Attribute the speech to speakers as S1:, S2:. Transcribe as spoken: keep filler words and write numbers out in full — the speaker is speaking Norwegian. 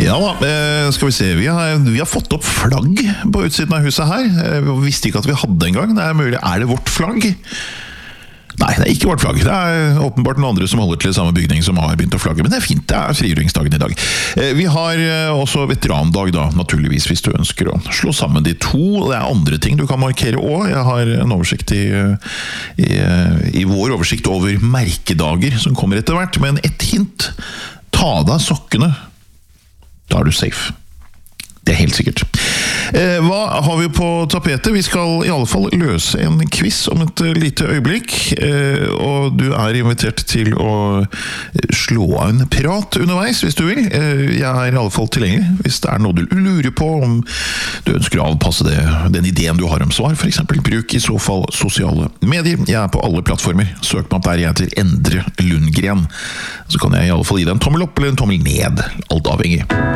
S1: Ja da, eh, skal vi se, vi har, vi har fått opp flagg på utsiden av huset her. Vi visste ikke at vi hadde en gang. Det er mulig, er det vårt flagg? Nei, det er ikke vårt flagg. Det er åpenbart noen andre som holder til samme bygning som har begynt å flagge, men det er fint, det er frigjøringsdagen i dag. Eh, vi har også veterandag da, naturligvis, hvis du ønsker å slå sammen de to. Det er andre ting du kan markere også. Jeg har en oversikt i, i, i vår oversikt over merkedager som kommer etter hvert, men et hint. Ta deg sokkene. Da er du safe. Det er helt sikkert. Eh, hva har vi på tapetet? Vi skal i alle fall løse en quiz om et lite øyeblikk, eh, og du er invitert til å slå av en prat underveis, hvis du vil. Eh, jeg er i alle fall tilgjengelig, hvis det er noe du lurer på, om du ønsker å avpasse det, den ideen du har om svar, for eksempel. Bruk i så fall sosiale medier. Jeg er på alle plattformer. Søk meg opp der jeg heter Endre Lundgren. Så kan jeg i alle fall gi deg en tommel opp eller en tommel ned, alt avhengig.